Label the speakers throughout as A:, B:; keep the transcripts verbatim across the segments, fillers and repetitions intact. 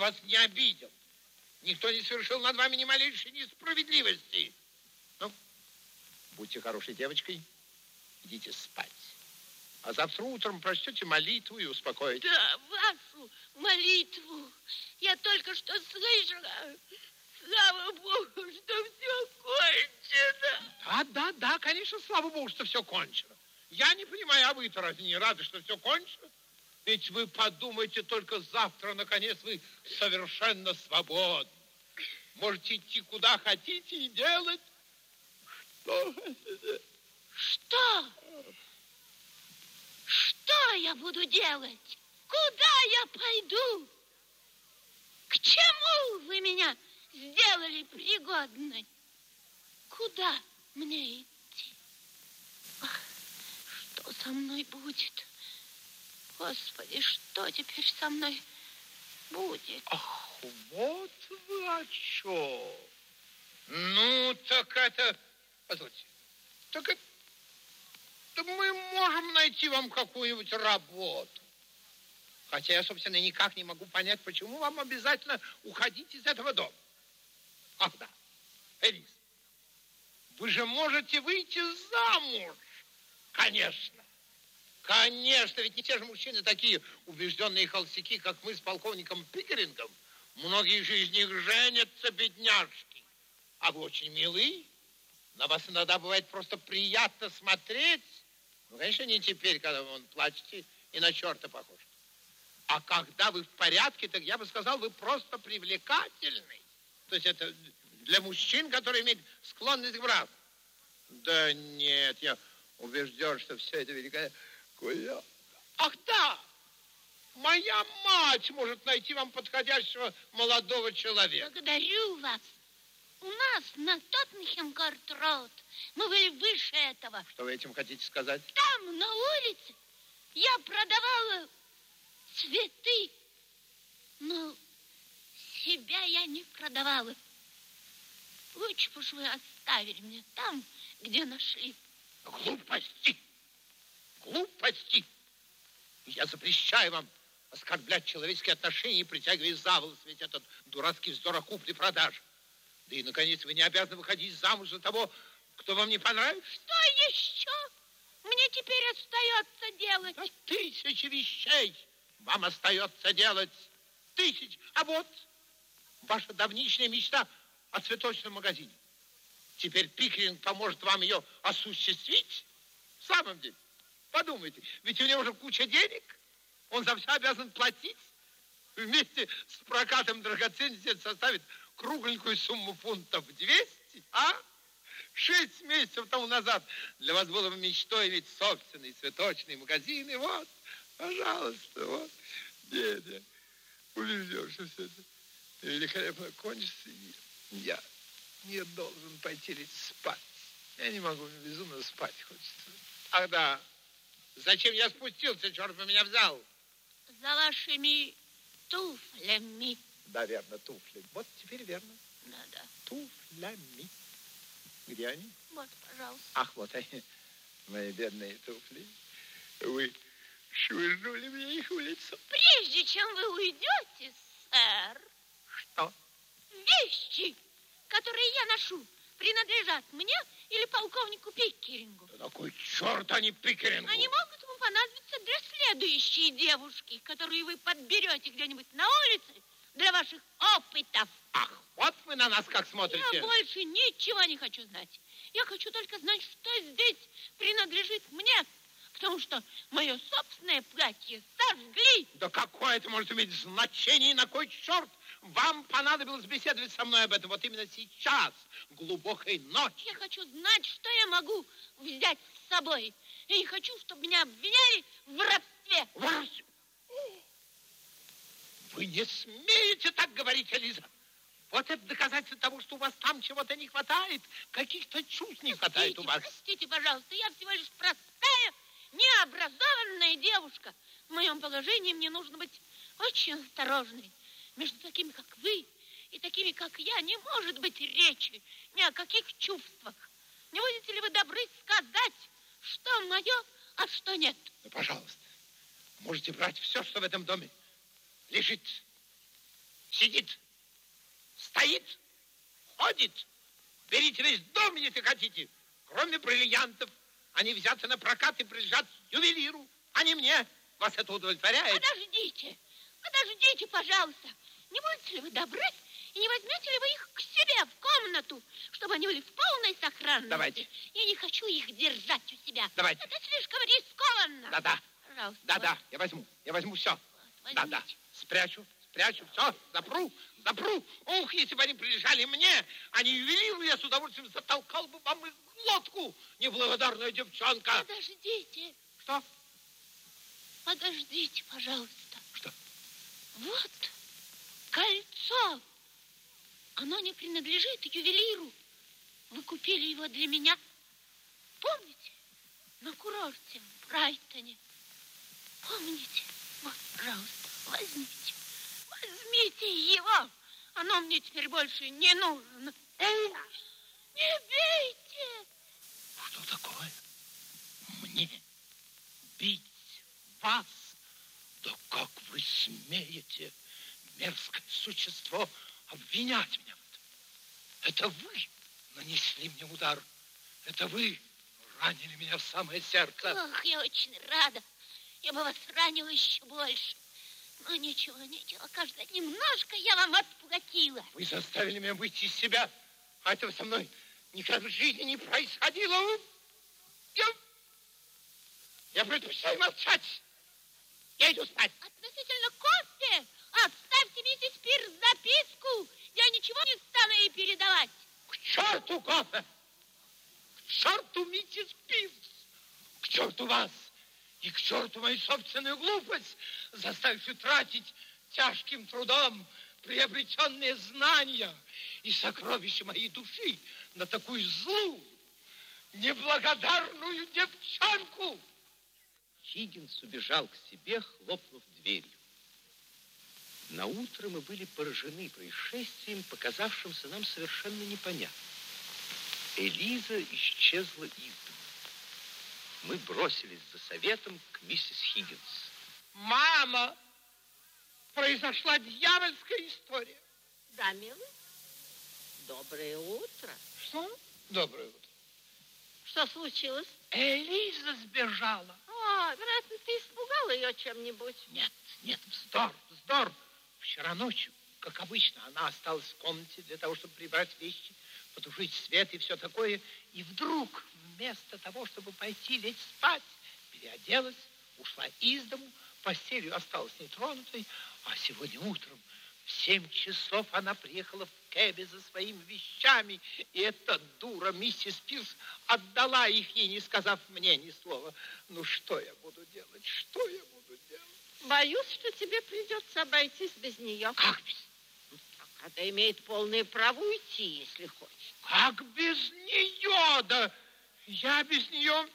A: вас не обидел. Никто не совершил над вами ни малейшей несправедливости. Ну, будьте хорошей девочкой, идите спать. А завтра утром прочтете молитву и успокоитесь.
B: Да, вашу молитву. Я только что слышала. Слава Богу, что все кончено.
A: Да, да, да, конечно, слава Богу, что все кончено. Я не понимаю, а вы-то разве не рады, что все кончено? Ведь вы подумайте, только завтра, наконец, вы совершенно свободны. Можете идти куда хотите и делать, что хотите.
B: Что? Что я буду делать? Куда я пойду? К чему вы меня сделали пригодной? Куда мне идти? Ах, что со мной будет? Господи, что теперь со мной будет?
A: Ах, вот вы о чем. Ну, так это... Позвольте. Так это... Да мы можем найти вам какую-нибудь работу. Хотя я, собственно, никак не могу понять, почему вам обязательно уходить из этого дома. Ах, да. Элис, вы же можете выйти замуж. Конечно. Конечно, ведь не те же мужчины такие убежденные холостяки, как мы с полковником Пикерингом. Многие же из них женятся, бедняжки. А вы очень милы. На вас иногда бывает просто приятно смотреть. Ну, конечно, не теперь, когда вы плачете и на черта похож. А когда вы в порядке, так я бы сказал, вы просто привлекательный. То есть это для мужчин, которые имеют склонность к браку. Да нет, я убежден, что все это великолепно. Ах да, моя мать может найти вам подходящего молодого человека.
B: Благодарю вас. У нас на Тоттенхэм-Корт-Роуд мы были выше этого.
A: Что вы этим хотите сказать?
B: Там, на улице, я продавала цветы. Но себя я не продавала. Лучше бы уж вы оставили меня там, где нашли.
A: Глупости! Глупости! Я запрещаю вам оскорблять человеческие отношения и притягивать за волос ведь этот дурацкий вздор о купле-продаже. Да и, наконец, вы не обязаны выходить замуж за того, кто вам не понравится.
B: Что еще мне теперь остается делать?
A: Да тысячи вещей вам остается делать. Тысяч. А вот ваша давнишняя мечта о цветочном магазине. Теперь Пикеринг поможет вам ее осуществить? В самом деле, подумайте, ведь у него уже куча денег. Он за все обязан платить. Вместе с прокатом драгоценностей это составит кругленькую сумму фунтов двести, а? Шесть месяцев тому назад для вас было бы мечтой иметь собственный цветочный магазин. И вот, пожалуйста, вот, дядя, убежден, что все это великолепно кончится. Я не должен пойти ведь спать. Я не могу, безумно спать хочется. Ах да, зачем я спустился, черт бы меня взял?
B: За вашими туфлями.
A: Да, верно, туфли. Вот теперь верно.
B: Да, да.
A: Туфлями. Где они?
B: Вот, пожалуйста.
A: Ах, вот они, мои бедные туфли. Вы швырнули мне их в лицо.
B: Прежде чем вы уйдете, сэр.
A: Что?
B: Вещи, которые я ношу, принадлежат мне или полковнику Пикерингу?
A: Да какой черт они Пикерингу?
B: Они могут вам понадобиться для следующей девушки, которую вы подберете где-нибудь на улице для ваших опытов.
A: Ах, вот вы на нас как смотрите.
B: Я больше ничего не хочу знать. Я хочу только знать, что здесь принадлежит мне, потому что мое собственное платье сожгли.
A: Да какое это может иметь значение, и на кой черт вам понадобилось беседовать со мной об этом вот именно сейчас, глубокой ночью?
B: Я хочу знать, что я могу взять с собой. Я не хочу, чтобы меня обвиняли в воровстве.
A: Воровстве? Вы не смеете так говорить, Элиза. Вот это доказательство того, что у вас там чего-то не хватает. Каких-то чувств не хватает
B: простите,
A: у вас.
B: Простите, пожалуйста, я всего лишь простая, необразованная девушка. В моем положении мне нужно быть очень осторожной. Между такими, как вы, и такими, как я, не может быть речи ни о каких чувствах. Не будете ли вы добры сказать, что мое, а что нет?
A: Ну, пожалуйста, можете брать все, что в этом доме лежит. сидит, стоит, ходит. Берите весь дом, если хотите, кроме бриллиантов. Они взяты на прокат и принадлежат ювелиру, а не мне. Вас это удовлетворяет?
B: Подождите, подождите, пожалуйста. Не будете ли вы добры и не возьмете ли вы их к себе в комнату, чтобы они были в полной сохранности?
A: Давайте.
B: Я не хочу их держать у себя.
A: Давайте.
B: Это слишком рискованно.
A: Да-да.
B: Пожалуйста.
A: Да-да,
B: вот.
A: я возьму, я возьму все.
B: Вот,
A: Да-да, спрячу, спрячу, все, запру, запру. Ох, если бы они прилежали мне, а не ювелиру, я с удовольствием затолкал бы вам из глотку, неблагодарная девчонка.
B: Подождите.
A: Что?
B: Подождите, пожалуйста.
A: Что?
B: Вот кольцо. Оно не принадлежит ювелиру. Вы купили его для меня. Помните? На курорте в Брайтоне. Помните? Вот, пожалуйста, возьмите. Возьмите его. Оно мне теперь больше не нужно. Не бейте.
A: Что такое? Мне бить вас? Да как вы смеете, мерзкое существо, обвинять меня в этом? Это вы нанесли мне удар. Это вы ранили меня в самое сердце.
B: Ох, я очень рада. Я бы вас ранила еще больше. Но ничего, ничего, кажется, немножко я вам отплатила.
A: Вы заставили меня выйти из себя. А этого со мной никогда в жизни не происходило. Я, я предпочитаю молчать. Я иду спать.
B: Относительно кофе, оставьте миссис Пирс записку. Я ничего не стану ей передавать.
A: К черту кофе! К черту миссис Пирс! К черту вас! И к черту мою собственную глупость, заставившую тратить тяжким трудом приобретенные знания и сокровища моей души на такую злую, неблагодарную девчонку.
C: Хиггинс убежал к себе, хлопнув дверью. На утро мы были поражены происшествием, показавшимся нам совершенно непонятным. Элиза исчезла из дома. Мы бросились за советом к миссис Хиггинс.
A: Мама, произошла дьявольская история.
D: Да, милый. Доброе утро.
A: Что? Доброе утро.
D: Что случилось?
A: Элиза сбежала.
D: А, вероятно, ты испугал ее чем-нибудь.
A: Нет, нет, вздор, вздор. Вчера ночью, как обычно, она осталась в комнате для того, чтобы прибрать вещи, потушить свет и все такое. И вдруг, вместо того, чтобы пойти лечь спать, переоделась, ушла из дому, постель ее осталась нетронутой, а сегодня утром в семь часов она приехала в кэбе за своими вещами, и эта дура миссис Пирс отдала их ей, не сказав мне ни слова. Ну, что я буду делать? Что я буду делать?
D: Боюсь, что тебе придется обойтись без нее.
A: Как без?
D: Она имеет полное право уйти, если хочет.
A: Как без нее? Да я без нее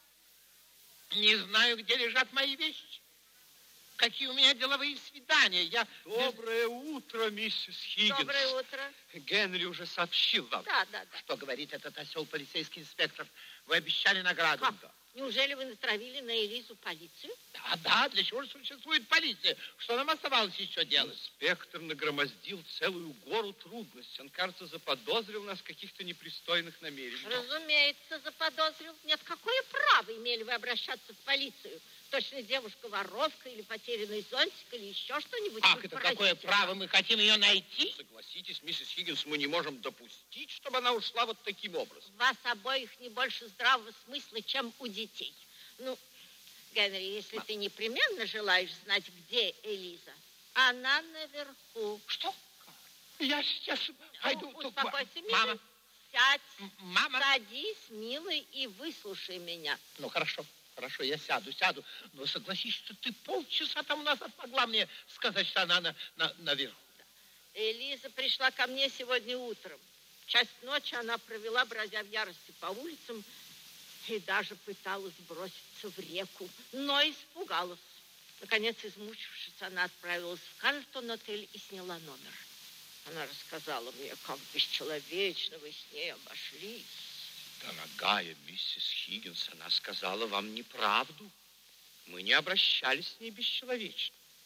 A: не знаю, где лежат мои вещи. Какие у меня деловые свидания. Я...
C: Доброе утро, миссис Хиггинс.
D: Доброе утро.
C: Генри уже сообщил вам.
D: Да, да, да.
A: Что говорит этот осел, полицейский инспектор? Вы обещали награду.
D: Как? Неужели вы натравили на Элизу полицию?
A: Да, да, для чего же существует полиция? Что нам оставалось еще делать?
C: Инспектор нагромоздил целую гору трудностей. Он, кажется, заподозрил нас в каких-то непристойных намерениях.
D: Разумеется, заподозрил. Нет, какое право имели вы обращаться в полицию? Точно девушка-воровка или потерянный зонтик или еще что-нибудь?
A: Ах, это какое право? Мы хотим ее найти?
C: Согласитесь, миссис Хиггинс, мы не можем допустить, чтобы она ушла вот таким образом.
D: У вас обоих не больше здравого смысла, чем у детей. Ну, Генри, если ты непременно желаешь знать, где Элиза, она наверху.
A: Что? Я сейчас пойду.
D: Ну, успокойся, милый.
A: Мама.
D: Сядь.
A: Мама.
D: Садись, милый, и выслушай меня.
A: Ну, хорошо. Хорошо, я сяду, сяду. Но согласись, что ты полчаса тому назад могла мне сказать, что она на, на, наверху.
D: Элиза пришла ко мне сегодня утром. Часть ночи она провела, бродя в ярости по улицам, и даже пыталась броситься в реку, но испугалась. Наконец, измучившись, она отправилась в Карлтон-отель и сняла номер. Она рассказала мне, как бесчеловечно вы с ней обошлись.
C: Дорогая миссис Хиггинс, она сказала вам неправду. Мы не обращались с ней бесчеловечно.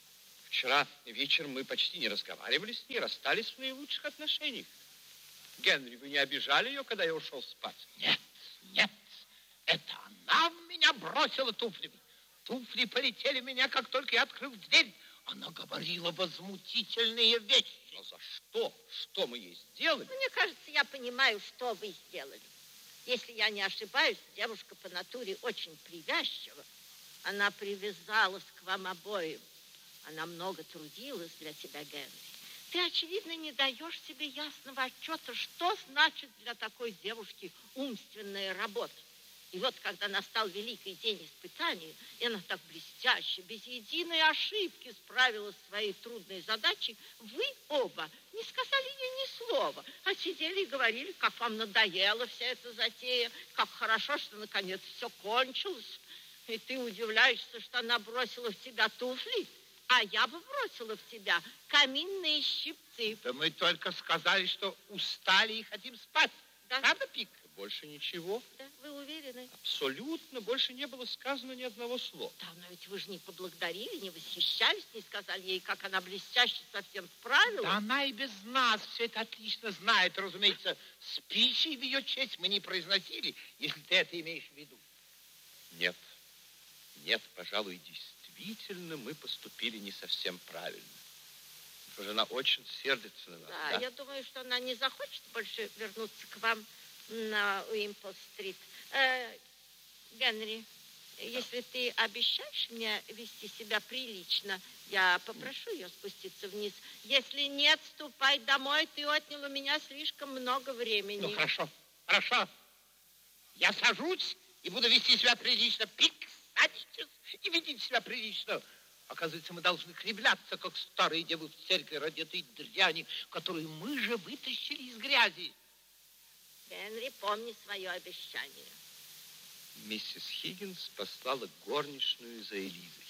C: Вчера вечером мы почти не разговаривали с ней, расстались в наилучших отношениях. Генри, вы не обижали ее, когда я ушел спать?
A: Нет, нет, это она в меня бросила туфлями. Туфли полетели в меня, как только я открыл дверь. Она говорила возмутительные вещи.
C: Но за что? Что мы ей сделали?
D: Мне кажется, я понимаю, что вы сделали. Если я не ошибаюсь, девушка по натуре очень привязчива. Она привязалась к вам обоим. Она много трудилась для тебя, Генри. Ты, очевидно, не даешь себе ясного отчета, что значит для такой девушки умственная работа. И вот, когда настал великий день испытания, и она так блестяще, без единой ошибки справилась с своей трудной задачей, вы оба не сказали ей ни слова, а сидели и говорили, как вам надоела вся эта затея, как хорошо, что наконец все кончилось. И ты удивляешься, что она бросила в тебя туфли, а я бы бросила в тебя каминные щипцы.
A: Да мы только сказали, что устали и хотим спать.
D: Да.
A: Правда, Пик?
C: Больше ничего.
D: Да, вы уверены?
C: Абсолютно. Больше не было сказано ни одного слова.
D: Да, но ведь вы же не поблагодарили, не восхищались, не сказали ей, как она блестяще совсем справилась.
A: Да она и без нас все это отлично знает. Разумеется, спичи в ее честь мы не произносили, если ты это имеешь в виду.
C: Нет. Нет, пожалуй, действительно мы поступили не совсем правильно. Жена очень сердится на нас.
D: Да,
C: Да,
D: я думаю, что она не захочет больше вернуться к вам на Уимпл-стрит. Э, Генри, если ты обещаешь мне вести себя прилично, я попрошу ее спуститься вниз. Если нет, ступай домой, ты отнял у меня слишком много времени.
A: Ну, хорошо, хорошо. Я сажусь и буду вести себя прилично. Пик, садитесь и ведите себя прилично. Оказывается, мы должны кривляться, как старые девы в церкви ради этой дряни, которую мы же вытащили из грязи.
D: Генри, помни свое обещание.
C: Миссис Хиггинс послала горничную за Элизой.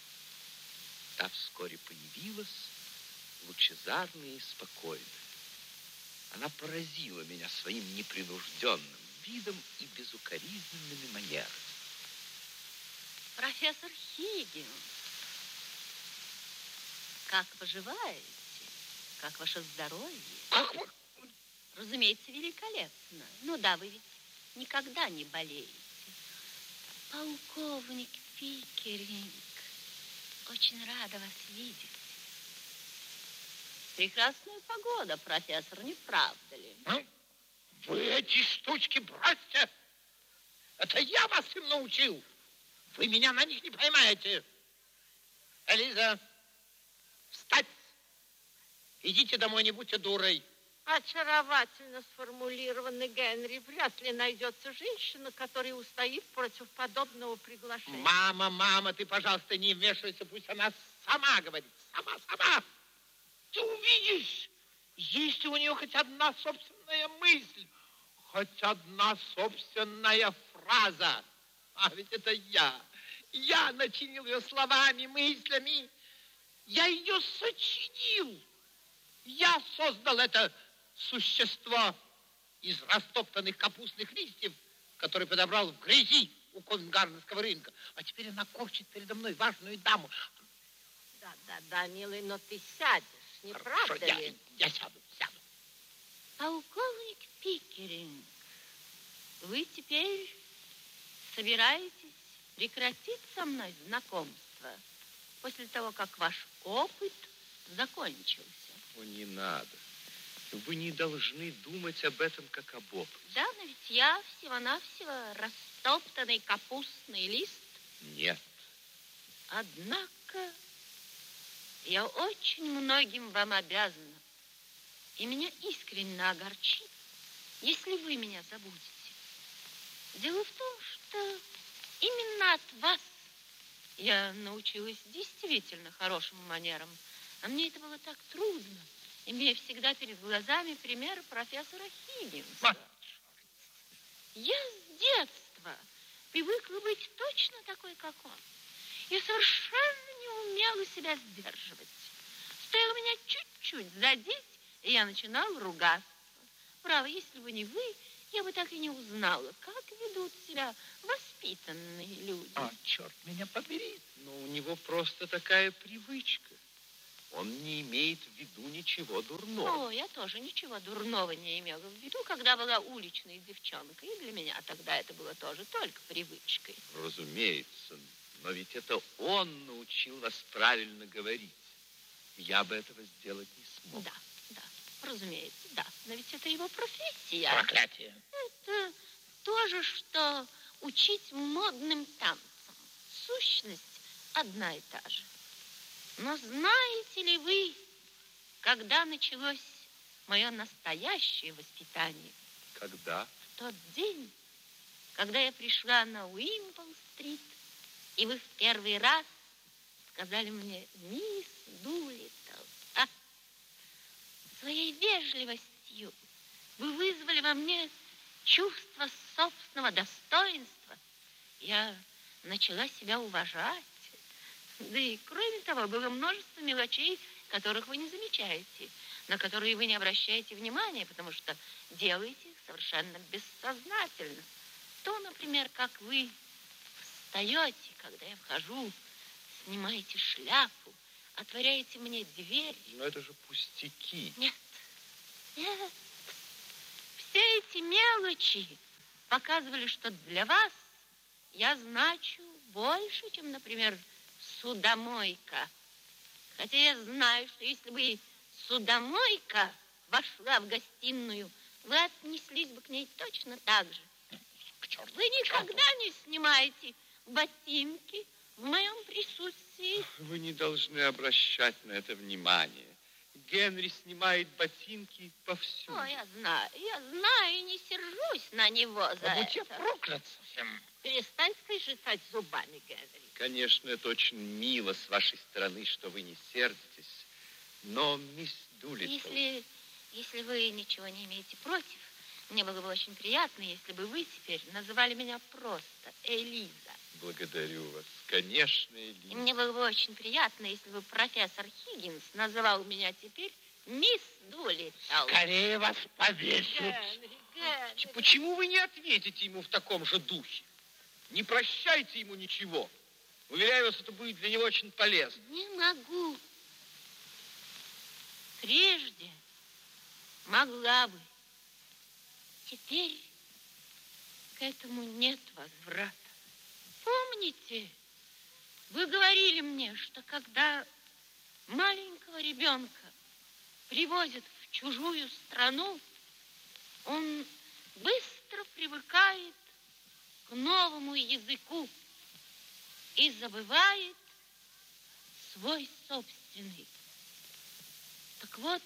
C: Та вскоре появилась, лучезарная и спокойная. Она поразила меня своим непринужденным видом и безукоризненными манерами.
B: Профессор Хиггинс, как поживаете? Как ваше здоровье?
A: Как вы?
B: Разумеется, великолепно. Ну да, вы ведь никогда не болеете. Полковник Пикеринг, очень рада вас видеть. Прекрасная погода, профессор, не правда ли?
A: А? Вы эти штучки бросьте. Это я вас им научил. Вы меня на них не поймаете. Элиза, встать. Идите домой, не будьте дурой.
D: Очаровательно сформулированный, Генри. Вряд ли найдется женщина, которая устоит против подобного приглашения.
A: Мама, мама, ты, пожалуйста, не вмешивайся. Пусть она сама говорит. Сама, сама. Ты увидишь, есть у нее хоть одна собственная мысль, хоть одна собственная фраза. А ведь это я. Я начинил ее словами, мыслями. Я ее сочинил. Я создал это существо из растоптанных капустных листьев, который подобрал в грязи у Ковенгарденского рынка. А теперь она корчит передо мной важную даму.
D: Да, да, да, милый, но ты сядешь, не
A: Хорошо,
D: правда
A: я,
D: ли?
A: я сяду, сяду.
B: Полковник Пикеринг, вы теперь собираетесь прекратить со мной знакомство после того, как ваш опыт закончился?
C: О, не надо. Вы не должны думать об этом, как об опыте.
B: Да, но ведь я всего-навсего растоптанный капустный лист.
C: Нет.
B: Однако я очень многим вам обязана. И меня искренне огорчит, если вы меня забудете. Дело в том, что именно от вас я научилась действительно хорошим манерам. А мне это было так трудно, имея всегда перед глазами примеры профессора Хиггинса. Я с детства привыкла быть точно такой, как он. Я совершенно не умела себя сдерживать. Стоило меня чуть-чуть задеть, и я начинала ругаться. Право, если бы не вы, я бы так и не узнала, как ведут себя воспитанные люди.
A: А, черт меня побери.
C: Но у него просто такая привычка. Он не имеет в виду ничего дурного.
B: О, я тоже ничего дурного не имела в виду, когда была уличной девчонкой. И для меня тогда это было тоже только привычкой.
C: Разумеется, но ведь это он научил нас правильно говорить. Я бы этого сделать не смог.
B: Да, да, разумеется, да. Но ведь это его профессия.
A: Проклятие.
B: Это то же, что учить модным танцам. Сущность одна и та же. Но знаете ли вы, когда началось мое настоящее воспитание?
C: Когда?
B: В тот день, когда я пришла на Уимпл-стрит, и вы в первый раз сказали мне «Мисс Дулиттл». А своей вежливостью вы вызвали во мне чувство собственного достоинства. Я начала себя уважать. Да и, кроме того, было множество мелочей, которых вы не замечаете, на которые вы не обращаете внимания, потому что делаете их совершенно бессознательно. То, например, как вы встаете, когда я вхожу, снимаете шляпу, отворяете мне дверь.
C: Но это же пустяки.
B: Нет, нет. Все эти мелочи показывали, что для вас я значу больше, чем, например, судомойка. Хотя я знаю, что если бы судомойка вошла в гостиную, вы отнеслись бы к ней точно так же.
A: К черту,
B: Вы никогда не снимаете ботинки в моем присутствии.
C: Вы не должны обращать на это внимание. Генри снимает ботинки повсюду.
B: О, я знаю, я знаю и не сержусь на него за
A: Да будь я
B: это.
A: проклят совсем.
D: Перестань скрежетать зубами, Генри.
C: Конечно, это очень мило с вашей стороны, что вы не сердитесь. Но, мисс Дулиттл...
B: Если, если вы ничего не имеете против, мне было бы очень приятно, если бы вы теперь называли меня просто Элиза.
C: Благодарю вас. Конечно,
B: И
C: Элиза.
B: мне было бы очень приятно, если бы профессор Хиггинс называл меня теперь мисс Дулиттл.
A: Скорее вас повесят.
D: Генри, Генри.
C: Почему вы не ответите ему в таком же духе? Не прощайте ему ничего. Уверяю вас, это будет для него очень полезно.
B: Не могу. Прежде могла бы. Теперь к этому нет возврата. Помните, вы говорили мне, что когда маленького ребенка привозят в чужую страну, он быстро привыкает к новому языку и забывает свой собственный. Так вот,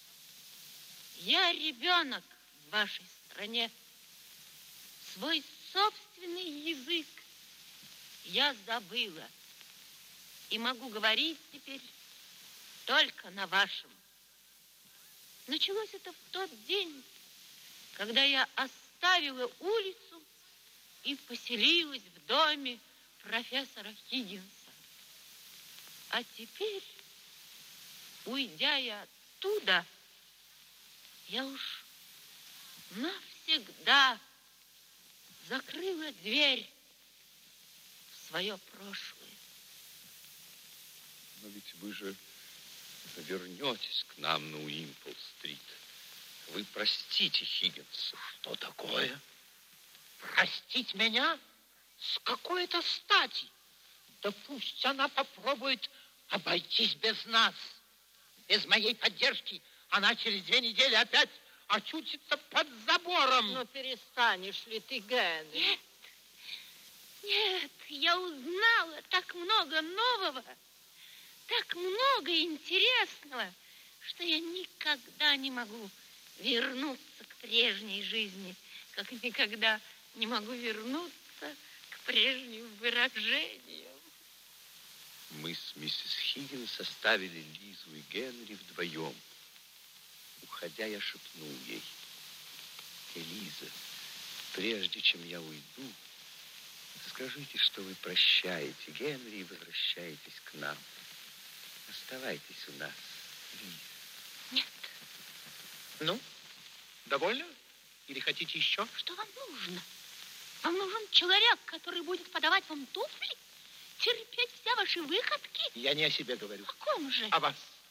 B: я ребенок в вашей стране. Свой собственный язык я забыла и могу говорить теперь только на вашем. Началось это в тот день, когда я оставила улицу и поселилась в доме профессора Хиггинса. А теперь, уйдя я оттуда, я уж навсегда закрыла дверь в свое прошлое.
C: Но ведь вы же вернетесь к нам на Уимпл-стрит. Вы простите Хиггинса.
A: Что такое? Простить меня? С какой-то стати? Да пусть она попробует обойтись без нас. Без моей поддержки она через две недели опять очутится под забором.
D: Ну, перестанешь ли ты, Генри?
B: Нет, нет, я узнала так много нового, так много интересного, что я никогда не могу вернуться к прежней жизни, как никогда не могу вернуться к прежним выражениям.
C: Мы с миссис Хиггинс оставили Лизу и Генри вдвоем. Уходя, я шепнул ей: Элиза, прежде чем я уйду, скажите, что вы прощаете Генри и возвращаетесь к нам. Оставайтесь у нас, Лиза.
B: Нет.
A: Ну, довольно? Или хотите еще?
B: Что вам нужно? Вам нужен человек, который будет подавать вам туфли, терпеть все ваши выходки?
A: Я не о себе говорю.
B: О ком же?
A: О вас.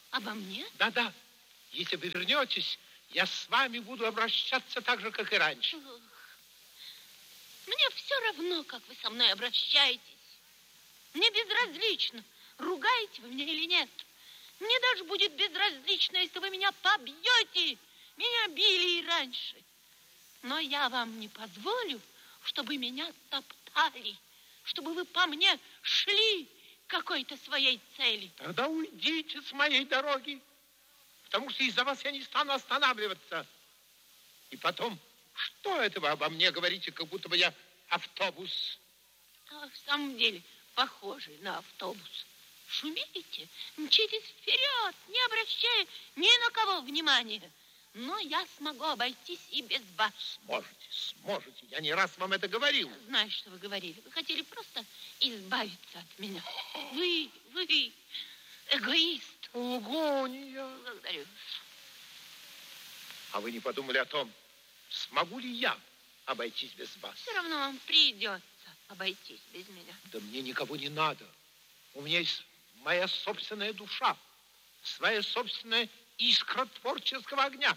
B: Обо мне?
A: Да-да. Если вы вернетесь, я с вами буду обращаться так же, как и раньше.
B: Ох, мне все равно, как вы со мной обращаетесь. Мне безразлично, ругаете вы меня или нет. Мне даже будет безразлично, если вы меня побьете. Меня били и раньше. Но я вам не позволю, чтобы меня топтали, чтобы вы по мне шли к какой-то своей цели.
A: Тогда уйдите с моей дороги, потому что из-за вас я не стану останавливаться. И потом, что это вы обо мне говорите, как будто бы я автобус?
B: А в самом деле, похожий на автобус. Шумите, мчитесь вперед, не обращая ни на кого внимания. Но я смогу обойтись и без вас.
A: Сможете, сможете. Я не раз вам это говорил.
B: Знаю, что вы говорили. Вы хотели просто избавиться от меня. Вы, вы эгоист.
A: Лгунья.
B: Благодарю.
A: А вы не подумали о том, смогу ли я обойтись без вас?
B: Все равно вам придется обойтись без меня.
A: Да мне никого не надо. У меня есть моя собственная душа, своя собственная искра творческого огня.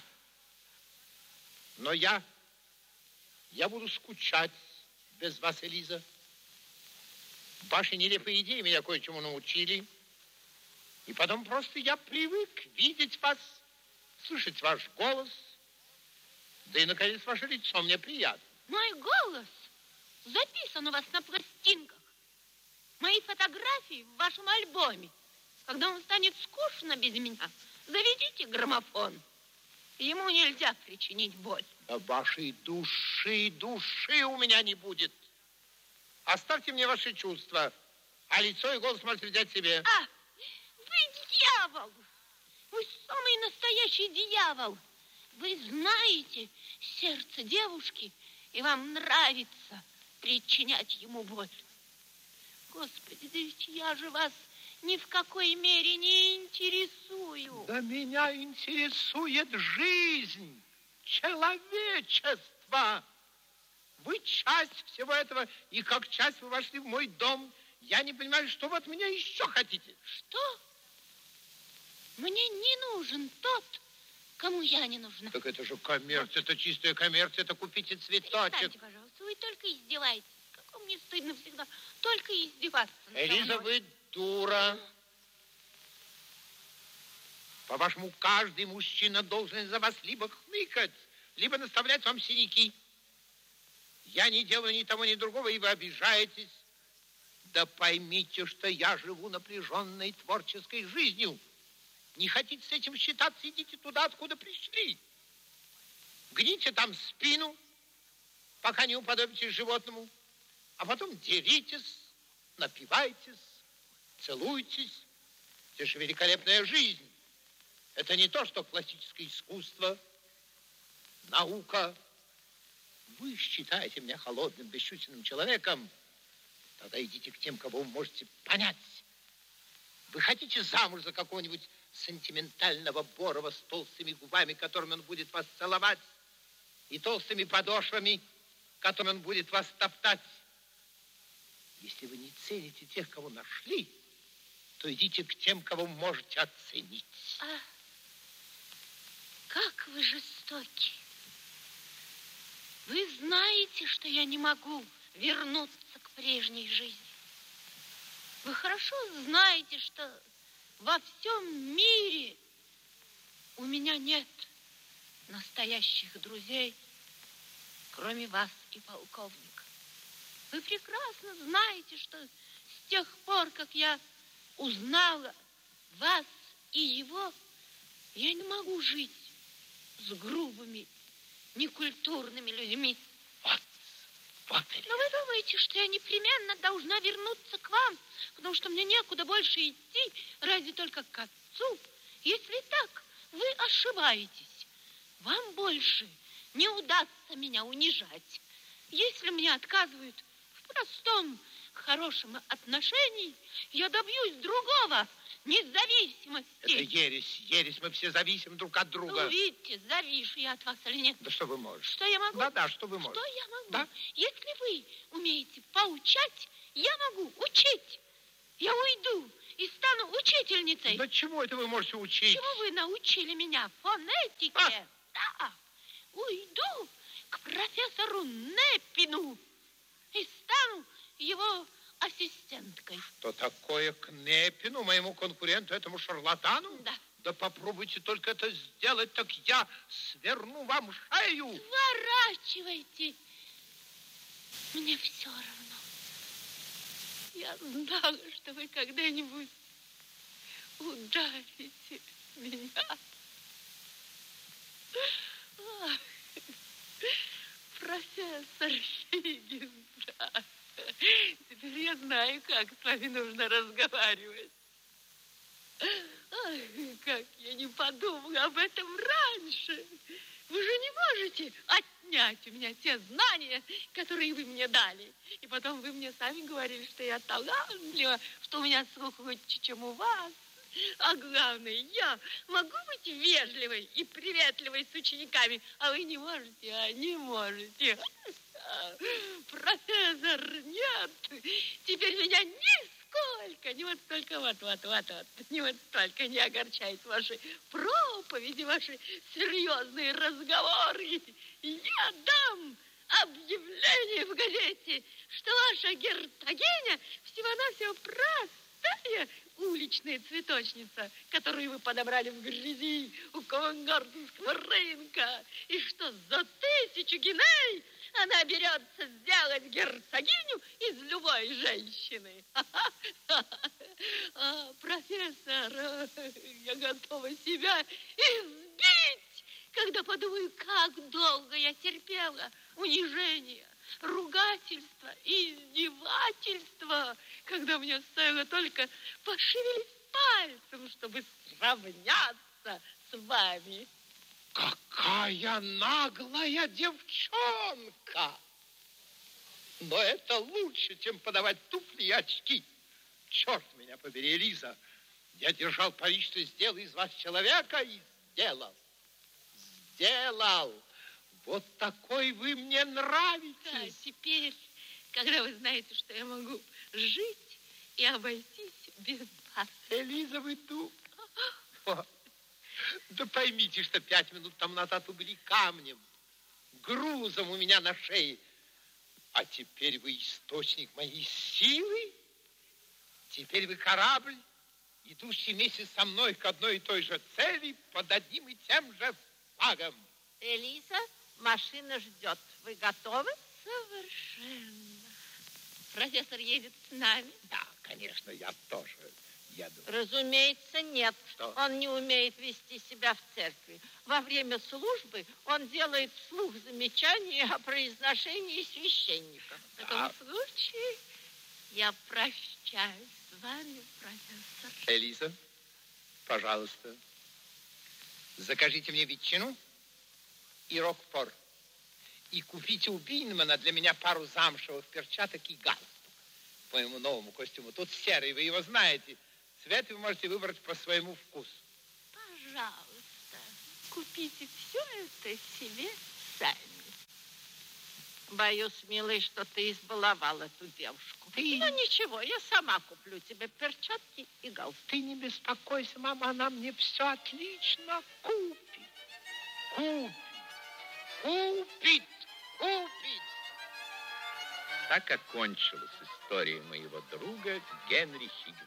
A: Но я, я буду скучать без вас, Элиза. Ваши нелепые идеи меня кое-чему научили. И потом просто я привык видеть вас, слышать ваш голос. Да и, наконец, ваше лицо мне приятно.
B: Мой голос записан у вас на пластинках. Мои фотографии в вашем альбоме. Когда вам станет скучно без меня, заведите граммофон. Ему нельзя причинить боль.
A: Да вашей души, души у меня не будет. Оставьте мне ваши чувства, а лицо и голос можете взять себе.
B: А, вы дьявол! Вы самый настоящий дьявол. Вы знаете сердце девушки, и вам нравится причинять ему боль. Господи, да ведь я же вас ни в какой мере не интересую.
A: Да меня интересует жизнь, человечество. Вы часть всего этого, и как часть вы вошли в мой дом. Я не понимаю, что вы от меня еще хотите.
B: Что? Мне не нужен тот, кому я не нужна.
A: Так это же коммерция, это чистая коммерция, это купите цветочек.
B: Перестаньте, пожалуйста, вы только издеваетесь. Как вам не стыдно всегда только издеваться надо
A: Элиза,
B: мной.
A: вы дура. По-вашему, каждый мужчина должен за вас либо хныкать, либо наставлять вам синяки. Я не делаю ни того, ни другого, и вы обижаетесь. Да поймите, что я живу напряженной творческой жизнью. Не хотите с этим считаться, идите туда, откуда пришли. Гните там спину, пока не уподобитесь животному, а потом деритесь, напивайтесь, целуйтесь. Это же великолепная жизнь. Это не то, что классическое искусство, наука. Вы считаете меня холодным, бесчувственным человеком, тогда идите к тем, кого вы можете понять. Вы хотите замуж за какого-нибудь сентиментального Борова с толстыми губами, которыми он будет вас целовать, и толстыми подошвами, которыми он будет вас топтать. Если вы не цените тех, кого нашли, то идите к тем, кого можете оценить.
B: А, как вы жестоки. Вы знаете, что я не могу вернуться к прежней жизни. Вы хорошо знаете, что во всем мире у меня нет настоящих друзей, кроме вас и полковника. Вы прекрасно знаете, что с тех пор, как я узнала вас и его, я не могу жить с грубыми, некультурными людьми.
A: Вот, вот.
B: Но вы думаете, что я непременно должна вернуться к вам, потому что мне некуда больше идти, разве только к отцу? Если так, вы ошибаетесь. Вам больше не удастся меня унижать. Если мне отказывают в простом, хорошем отношении, я добьюсь другого, независимости.
A: Это ересь, ересь. Мы все зависим друг от друга.
B: Ну, видите, завишу я от вас или нет.
A: Да что вы можете?
B: Что я могу?
A: Да-да, что вы можете?
B: Что я могу?
A: Да?
B: Если вы умеете поучать, я могу учить. Я уйду и стану учительницей.
A: Да чему это вы можете учить?
B: Чему вы научили меня? Фонетике.
A: А?
B: Да. Уйду к профессору Непину и стану его ассистенткой.
A: Что такое к Непину, моему конкуренту, этому шарлатану?
B: Да.
A: Да попробуйте только это сделать, так я сверну вам шею.
B: Сворачивайте. Мне все равно. Я знала, что вы когда-нибудь ударите меня. Ах, профессор Хиггинс, да. Теперь я знаю, как с вами нужно разговаривать. Ах, как я не подумала об этом раньше. Вы же не можете отнять у меня те знания, которые вы мне дали. И потом вы мне сами говорили, что я талантлива, что у меня слух лучше, чем у вас. А главное, я могу быть вежливой и приветливой с учениками, а вы не можете, а не можете. Профессор, нет, теперь меня нисколько, не вот только вот, вот, вот, вот, не вот столько не огорчает ваши проповеди, ваши серьезные разговоры. Я дам объявление в газете, что ваша герцогиня всего-навсего простая уличная цветочница, которую вы подобрали в грязи у Ковенгарденского рынка, и что за тысячу гиней она берется сделать герцогиню из любой женщины. А, профессор, я готова себя избить, когда подумаю, как долго я терпела унижение, ругательство и издевательство, когда мне стоило только пошевелить пальцем, чтобы сравняться с вами.
A: Какая наглая девчонка! Но это лучше, чем подавать туфли и очки. Черт меня побери, Элиза. Я держал пари, что сделал из вас человека, и сделал. Сделал. Вот такой вы мне нравитесь.
B: Да, теперь, когда вы знаете, что я могу жить и обойтись без вас.
A: Элиза, вы тут? Да поймите, что пять минут тому назад вы были камнем, грузом у меня на шее. А теперь вы источник моей силы. Теперь вы корабль, идущий вместе со мной к одной и той же цели под одним и тем же флагом.
D: Элиза, машина ждет. Вы готовы?
B: Совершенно. Профессор едет с нами?
A: Да, конечно, я тоже еду.
D: Разумеется, нет.
A: Что?
D: Он не умеет вести себя в церкви. Во время службы он делает вслух замечания о произношении священника.
B: В таком случае я прощаюсь с вами, профессор.
A: Элиза, пожалуйста, закажите мне ветчину и рокфор. И купите у Бинмана для меня пару замшевых перчаток и галстук по моему новому костюму. Тут серый, вы его знаете. Цвет вы можете выбрать по своему вкусу.
B: Пожалуйста, купите все это себе сами.
D: Боюсь, милый, что ты избаловал эту девушку.
A: Ты...
D: Ну, ничего, я сама куплю тебе перчатки и галстук.
A: Ты не беспокойся, мама, она мне все отлично купит. Купит. Купит. Купит.
C: Так окончилась история моего друга Генри Хиггинса.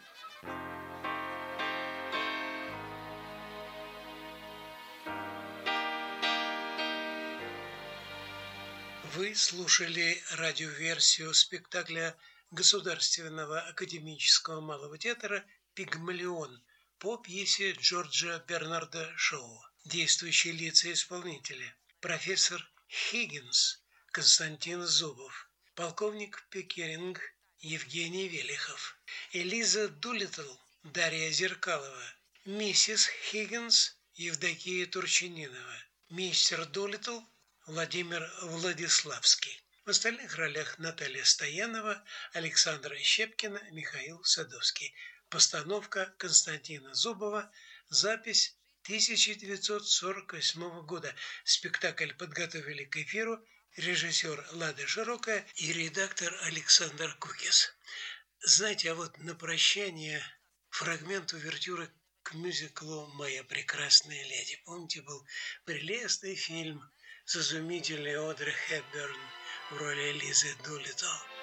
E: Вы слушали радиоверсию спектакля Государственного академического малого театра «Пигмалион» по пьесе Джорджа Бернарда Шоу. Действующие лица исполнителя: профессор Хиггинс Константин Зубов, полковник Пекеринг Евгений Велихов, Элиза Дулиттл Дарья Зеркалова, миссис Хиггинс Евдокия Турчининова, мистер Дулиттл Владимир Владиславский. В остальных ролях Наталья Стоянова, Александра Щепкина, Михаил Садовский. Постановка Константина Зубова. Запись тысяча девятьсот сорок восьмого года. Спектакль подготовили к эфиру режиссер Лада Широкая и редактор Александр Кукис. Знаете, а вот на прощание фрагмент увертюры к мюзиклу «Моя прекрасная леди». Помните, был прелестный фильм с изумительной Одри Хепберн в роли Элизы Дулиттл.